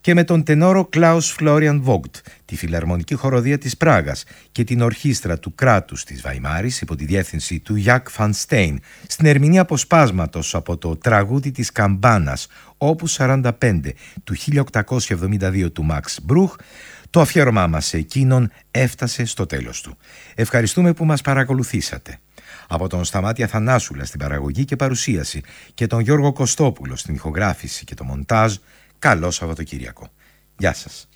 και με τον τενόρο Κλάους Φλόριαν Βόγκτ, τη Φιλαρμονική Χοροδία της Πράγας και την Ορχήστρα του Κράτους της Βαϊμάρης υπό τη διεύθυνση του Γιακ Φανστέιν στην ερμηνεία αποσπάσματος από το «Τραγούδι της Καμπάνας» όπους 45 του 1872 του Μαξ Μπρούχ, το αφιέρωμά μας σε εκείνον έφτασε στο τέλος του. Ευχαριστούμε που μας παρακολουθήσατε. Από τον Σταμάτη Αθανάσουλα στην παραγωγή και παρουσίαση και τον Γιώργο Κωστόπουλο στην ηχογράφηση και το μοντάζ, καλό Σαββατοκύριακο. Γεια σας.